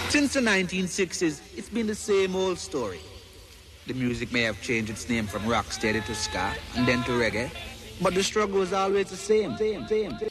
Since the 1960s, it's been the same old story. The music may have changed its name from rocksteady to ska and then to reggae, but the struggle is always the same.